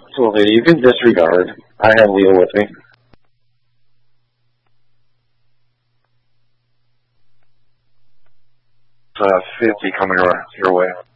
Absolutely. You can disregard. I have Leo with me. 50 coming your way.